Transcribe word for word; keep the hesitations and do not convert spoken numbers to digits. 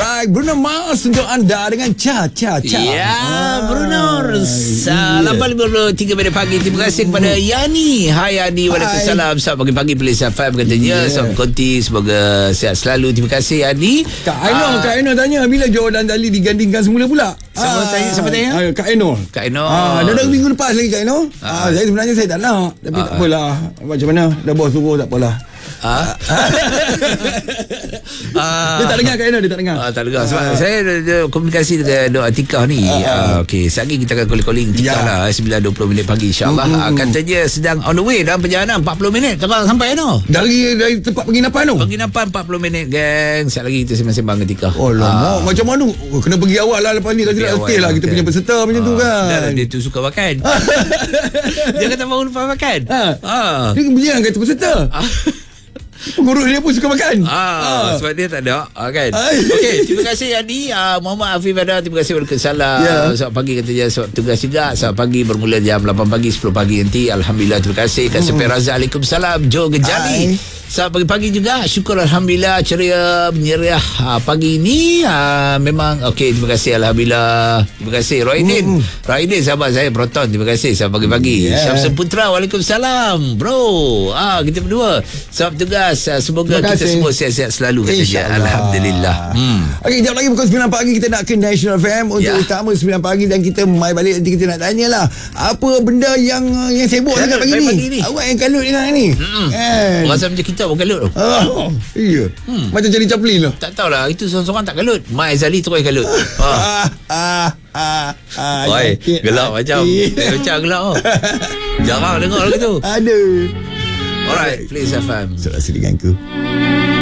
Alright, Bruno Mars untuk anda dengan Cha Cha Cha. Ya, ah, Bruno. lapan lima puluh tiga minit pagi. Terima kasih kepada Yani. Hai Yani, waalaikumsalam. Selamat pagi-pagi Police F M katanya. Yeah. Selamat konti, semoga sihat selalu. Terima kasih Yani. Kak Aino, ah. Kak Aino tanya bila Jordan Dali digandingkan semula pula. Siapa ah, tanya? Siapa tanya? Ah, Kak Aino. Kak Aino. Ah, dah dah minggu lepas lagi Kak Aino. Ah, ah, saya sebenarnya saya tak nak, tapi ah, tak apalah. Macam mana? Dah bos suruh, tak apalah. Ah. ah. Dia tak dengar Kak Aino, dia tak dengar. Ah, tak dengar. Sebab ah. saya ada komunikasi dengan Dok Atikah ni. Ah. Ah, Okey, sekejap kita akan calling-calling Tika ya. lah sembilan dua puluh minit pagi insya-Allah. Mm-hmm. Ah, katanya sedang on the way dalam perjalanan empat puluh minit kalau sampai no. Dari dari tempat penginapan tu. Penginapan empat puluh minit geng. Sekejap lagi kita sembang-sembang dengan Tika. Oh lama. Ah. Macam mana? Oh, kena pergi awal lah lepas ni. Kalau tidak okey lah kita punya peserta macam ah. tu kan. Dah, dia tu suka makan. Dia kata baru lepas makan. Ha. Ah. Dia biar kata peserta. Ah. Pengurus dia pun suka makan. Ah, ah. Sebab dia tak ada ah, kan. Okey, terima kasih Adi. Ah, Muhammad Afif ada. Terima kasih Waalaikumsalam. Yeah. Selamat pagi katanya sebab tugas juga. Selamat pagi bermula jam lapan pagi sepuluh pagi nanti. Alhamdulillah terima kasih. Kasih hmm. Razak. Waalaikumsalam. Jo Gejali. Selamat pagi-pagi juga. Syukur Alhamdulillah ceria menyeriah ha, pagi ini. Ha, memang okey, terima kasih Alhamdulillah. Terima kasih Roidin. Hmm. Roidin sahabat saya Proton. Terima kasih selamat pagi-pagi. Yeah. Syamsul Putra. Waalaikumsalam. Bro. Ah, kita berdua. Selamat tugas. Semoga kita semua sihat-sihat selalu katanya. Alhamdulillah. Hmm. Okey, jap lagi pukul sembilan pagi kita nak ke National F M untuk ya. utama sembilan pagi dan kita mai balik nanti kita nak tanyalah apa benda yang yang sibuk sangat pagi ni. Awak yang kalut dengan ni. Hmm. Kan? Rasa macam kita bukan kalut tu. Oh, iya. Hmm. Macam jadi Chaplin lah. Tak tahulah, itu seorang-seorang tak kalut. Mai Zali terus kalut. Ah ah ah ah. Oi, gelak macam. Macam gelak oh. Jarang dengar lagu tu. Aduh. Alright, Police F M. Serasi denganku.